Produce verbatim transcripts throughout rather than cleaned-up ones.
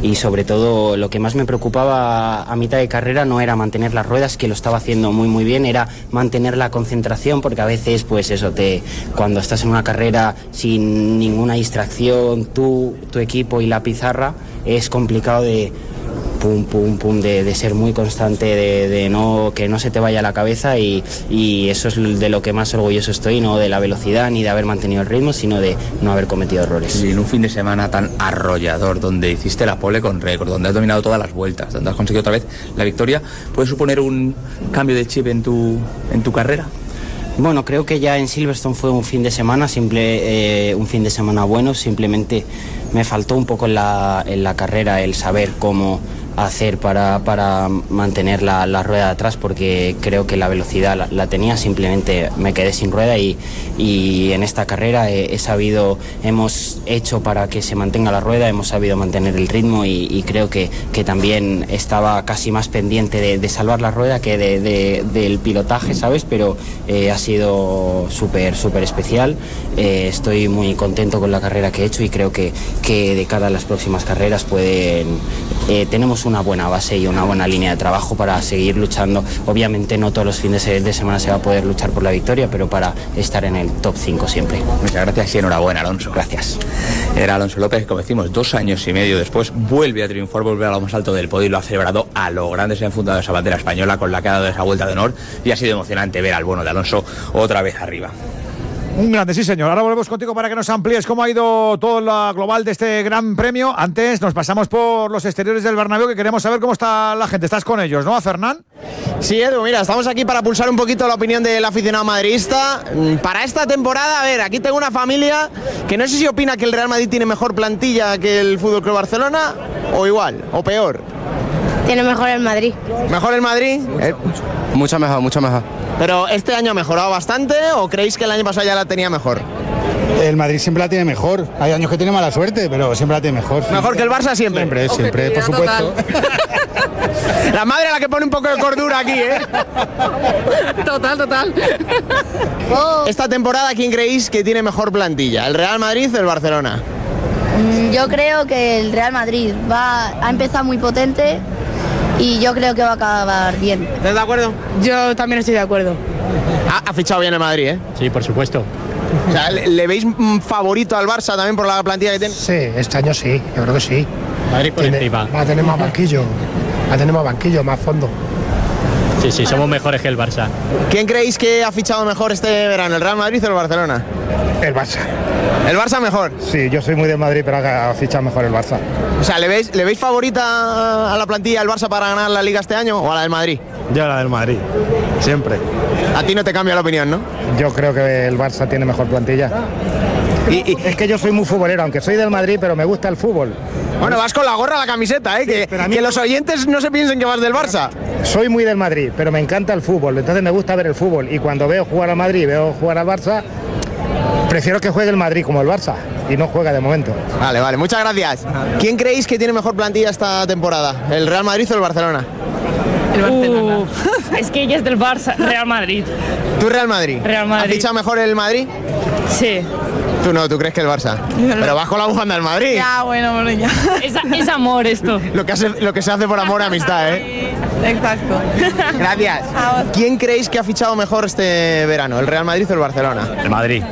y sobre todo lo que más me preocupaba a mitad de carrera no era mantener las ruedas, que lo estaba haciendo muy muy bien, era mantener la concentración, porque a veces pues eso, te cuando estás en una carrera sin ninguna distracción, tú, tu equipo y la pizarra, es complicado de pum, pum, pum, de, de ser muy constante, de, de no que no se te vaya la cabeza, y, y eso es de lo que más orgulloso estoy, no de la velocidad ni de haber mantenido el ritmo, sino de no haber cometido errores. Y en un fin de semana tan arrollador, donde hiciste la pole con récord, donde has dominado todas las vueltas, donde has conseguido otra vez la victoria, ¿puede suponer un cambio de chip en tu, en tu carrera? Bueno, creo que ya en Silverstone fue un fin de semana, simple, eh, un fin de semana bueno, simplemente me faltó un poco en la, en la carrera el saber cómo hacer para, para mantener la, la rueda de atrás, porque creo que la velocidad la, la tenía, simplemente me quedé sin rueda, y, y en esta carrera he, he sabido, hemos hecho para que se mantenga la rueda, hemos sabido mantener el ritmo, y, y creo que, que también estaba casi más pendiente de, de salvar la rueda que de, de, del pilotaje, ¿sabes? Pero eh, ha sido súper, súper especial, eh, estoy muy contento con la carrera que he hecho, y creo que, que de cara a las próximas carreras pueden, eh, tenemos una buena base y una buena línea de trabajo para seguir luchando. Obviamente no todos los fines de semana se va a poder luchar por la victoria, pero para estar en el top cinco siempre. Muchas gracias y enhorabuena, Alonso. Gracias. Era Alonso López, como decimos, dos años y medio después vuelve a triunfar, vuelve a lo más alto del podio, y lo ha celebrado a lo grande. Se ha enfundado esa bandera española con la que ha dado esa vuelta de honor, y ha sido emocionante ver al bono de Alonso otra vez arriba. Un grande, sí señor. Ahora volvemos contigo para que nos amplíes cómo ha ido todo la global de este gran premio. Antes nos pasamos por los exteriores del Bernabéu, que queremos saber cómo está la gente. Estás con ellos, ¿no, Fernán? Sí, Edu, mira, estamos aquí para pulsar un poquito la opinión del aficionado madridista. Para esta temporada, a ver, aquí tengo una familia que no sé si opina que el Real Madrid tiene mejor plantilla que el F C Barcelona, o igual, o peor. Tiene mejor el Madrid. ¿Mejor el Madrid? Mucho, eh, mucho. mucho mejor, mucho mejor. ¿Pero este año ha mejorado bastante o creéis que el año pasado ya la tenía mejor? El Madrid siempre la tiene mejor. Hay años que tiene mala suerte, pero siempre la tiene mejor. ¿Mejor que el Barça siempre? Siempre, siempre, por supuesto. La madre a la que pone un poco de cordura aquí, ¿eh? Total, total. Esta temporada, ¿quién creéis que tiene mejor plantilla? ¿El Real Madrid o el Barcelona? Yo creo que el Real Madrid va ha empezado muy potente y yo creo que va a acabar bien. ¿Estás de acuerdo? Yo también estoy de acuerdo. Ha, ha fichado bien el Madrid, ¿eh? Sí, por supuesto. O sea, ¿le, ¿le veis favorito al Barça también por la plantilla que tiene? Sí, este año sí, yo creo que sí. Madrid por encima. Va a tener más banquillo, va a tener más banquillo, más fondo. Sí, sí, somos mejores que el Barça. ¿Quién creéis que ha fichado mejor este verano, el Real Madrid o el Barcelona? El Barça. ¿El Barça mejor? Sí, yo soy muy de Madrid, pero ha fichado mejor el Barça. O sea, ¿le veis, ¿le veis favorita a la plantilla del Barça para ganar la Liga este año o a la del Madrid? Yo la del Madrid, siempre. A ti no te cambia la opinión, ¿no? Yo creo que el Barça tiene mejor plantilla. Y, y, es que yo soy muy futbolero, aunque soy del Madrid, pero me gusta el fútbol. Bueno, vas con la gorra, la camiseta, ¿eh? Sí, que, mí... que los oyentes no se piensen que vas del Barça. Soy muy del Madrid, pero me encanta el fútbol, entonces me gusta ver el fútbol. Y cuando veo jugar al Madrid, veo jugar al Barça, prefiero que juegue el Madrid como el Barça, y no juega de momento. Vale, vale, muchas gracias. ¿Quién creéis que tiene mejor plantilla esta temporada? ¿El Real Madrid o el Barcelona? El Barcelona. Uh, es que ella es del Barça, Real Madrid. ¿Tú Real Madrid? Real Madrid. ¿Ha fichado mejor el Madrid? Sí. Tú no, tú crees que el Barça. No. Pero vas con la bufanda del Madrid. Ya, bueno, bueno, ya. Es, es amor esto. Lo que, hace, lo que se hace por amor a amistad, ¿eh? Exacto. Gracias. ¿Quién creéis que ha fichado mejor este verano, el Real Madrid o el Barcelona? El Madrid.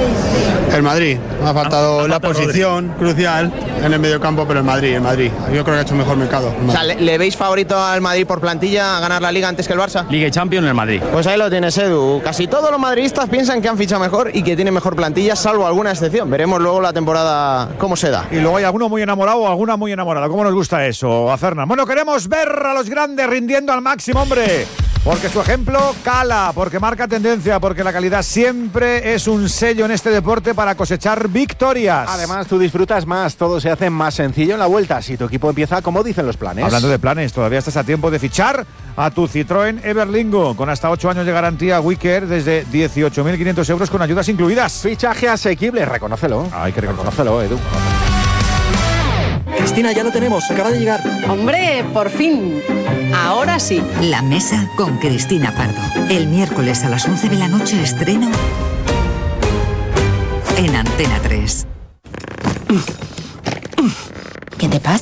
El Madrid. Ha faltado ha, ha la posición Rodri. crucial en el mediocampo, pero el Madrid, el Madrid. Yo creo que ha hecho un mejor mercado. O sea, ¿le, ¿le veis favorito al Madrid por plantilla a ganar la Liga antes que el Barça? Liga y Champions en el Madrid. Pues ahí lo tienes, Edu. Casi todos los madridistas piensan que han fichado mejor y que tienen mejor plantilla, salvo alguna excepción. Veremos luego la temporada cómo se da. Y luego hay alguno muy enamorado o alguna muy enamorada. ¿Cómo nos gusta eso, a Fernán? Bueno, queremos ver a los grandes rindiendo al máximo, hombre. Porque su ejemplo cala, porque marca tendencia, porque la calidad siempre es un sello en este deporte para cosechar victorias. Además, tú disfrutas más, todo se hace más sencillo en la vuelta si tu equipo empieza como dicen los planes. Hablando de planes, todavía estás a tiempo de fichar a tu Citroën Everlingo, con hasta ocho años de garantía Wicker desde dieciocho mil quinientos euros con ayudas incluidas. Fichaje asequible, reconócelo. Hay que reconócelo, Edu. Cristina, ya lo tenemos, acaba de llegar. Hombre, por fin. Ahora sí. La mesa con Cristina Pardo. El miércoles a las once de la noche estreno en Antena tres. ¿Qué te pasa?